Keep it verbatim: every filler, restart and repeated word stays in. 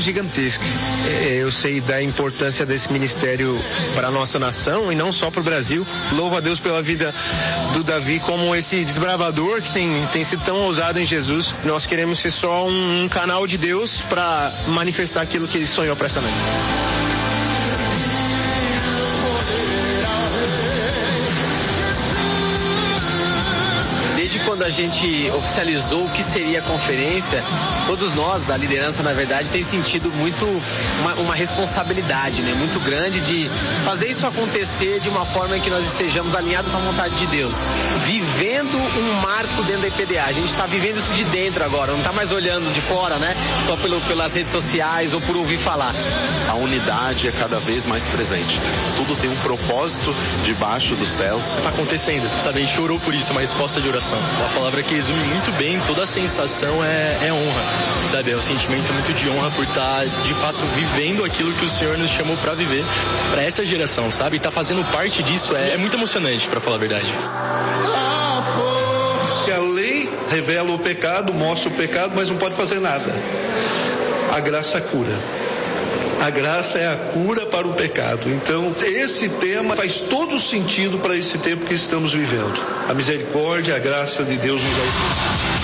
gigantesca. Eu sei da importância desse ministério para a nossa nação e não só para o Brasil. Louvo a Deus pela vida do Davi como esse desbravador que tem, tem sido tão ousado em Jesus. Nós queremos ser só um, um canal de Deus para manifestar aquilo que ele sonhou para essa noite. Quando a gente oficializou o que seria a conferência, todos nós da liderança, na verdade, tem sentido muito uma, uma responsabilidade, né, muito grande de fazer isso acontecer de uma forma em que nós estejamos alinhados com a vontade de Deus, vivendo um marco dentro da I P D A. A gente está vivendo isso de dentro agora, não está mais olhando de fora, né, só pelo, pelas redes sociais ou por ouvir falar. A unidade é cada vez mais presente. Tudo tem um propósito debaixo dos céus. Está acontecendo, sabe? A gente orou por isso, uma resposta de oração. A palavra que resume muito bem toda a sensação é, é honra, sabe? É um sentimento muito de honra por estar, de fato, vivendo aquilo que o Senhor nos chamou para viver, para essa geração, sabe? E tá fazendo parte disso é, é muito emocionante, para falar a verdade. A lei revela o pecado, mostra o pecado, mas não pode fazer nada. A graça cura. A graça é a cura para o pecado. Então, esse tema faz todo sentido para esse tempo que estamos vivendo. A misericórdia, a graça de Deus nos ajuda.